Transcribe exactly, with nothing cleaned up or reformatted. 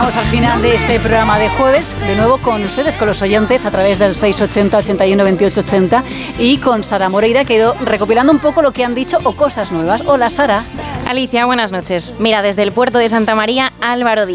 Llegamos al final de este programa de jueves, de nuevo con ustedes, con los oyentes, a través del seis ochenta, ochenta y uno, veintiocho ochenta, y con Sara Moreira, que ha ido recopilando un poco lo que han dicho o cosas nuevas. Hola, Sara. Alicia, buenas noches. Mira, desde el puerto de Santa María, Álvaro Díaz.